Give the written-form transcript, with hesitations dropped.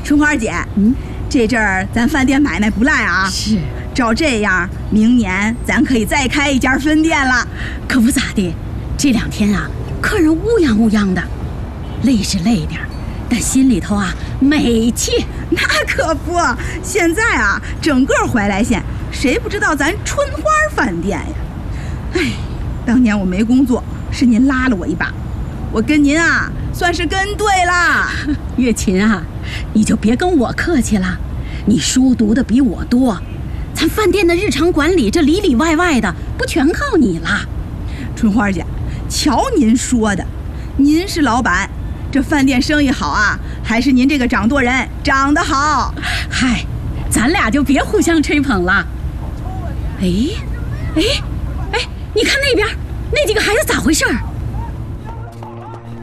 春花姐，这阵儿咱饭店买卖不赖啊。 是， 照这样，明年咱可以再开一家分店了。 可不咋的，这2天啊，客人乌泱乌泱的，累是累点，但心里头啊美气。 那可不，现在啊，整个怀来县谁不知道咱春花饭店呀？哎，当年我没工作，是您拉了我一把，我跟您啊算是跟对了。 月琴啊，你就别跟我客气了，你书读的比我多，咱饭店的日常管理这里里外外的不全靠你了。 春花姐，瞧您说的，您是老板，这饭店生意好啊，还是您这个掌舵人长得好？ 嗨，咱俩就别互相吹捧了。哎，你看那边那几个孩子咋回事？